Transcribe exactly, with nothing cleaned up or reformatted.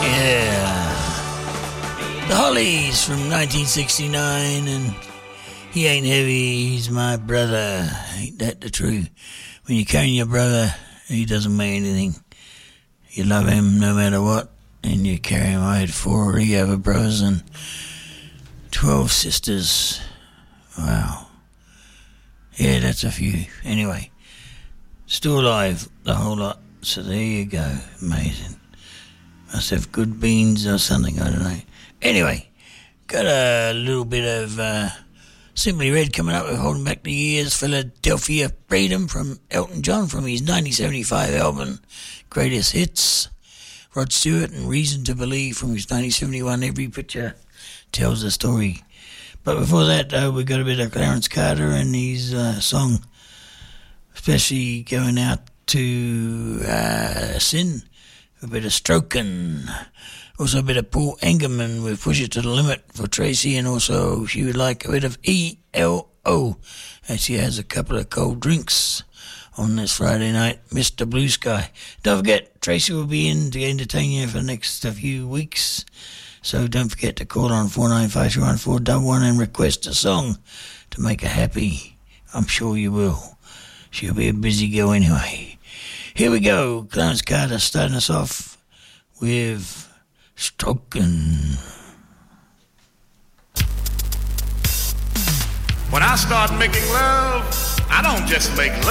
The Hollies from nineteen sixty-nine, and he ain't heavy, he's my brother. Ain't that the truth? When you're carrying your brother, he doesn't mean anything. You love him no matter what, and you carry him. I had four other brothers and twelve sisters. Wow. Yeah, that's a few. Anyway, still alive, the whole lot. So there you go. Amazing. Must have good beans or something, I don't know. Anyway, got a little bit of uh, Simply Red coming up with Holding Back the Years, Philadelphia Freedom from Elton John from his nineteen seventy-five album, Greatest Hits. Rod Stewart and Reason to Believe from his nineteen seventy-one, Every Picture Tells a Story. But before that, uh, we got a bit of Clarence Carter and his uh, song, especially going out to uh, Sin, a bit of Strokin'. Also a bit of Paul Engerman with Push It to the Limit for Tracy, and also she would like a bit of E L O as she has a couple of cold drinks on this Friday night, Mister Blue Sky. Don't forget, Tracy will be in to entertain you for the next few weeks, so don't forget to call on four nine five three one four one one and request a song to make her happy. I'm sure you will. She'll be a busy girl anyway. Here we go, Clarence Carter starting us off with Strokin'. When I start making love, I don't just make love.